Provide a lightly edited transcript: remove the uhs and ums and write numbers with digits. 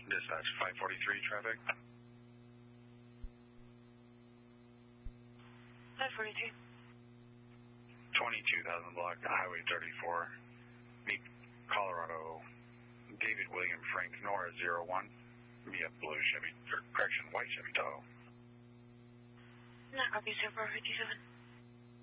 Dispatch 543 traffic. 542. 22,000 block, Highway 34. Meet Colorado, David William Frank Nora 01. Meet a blue Chevy, white Chevy Tahoe. Not copy, sir, 457.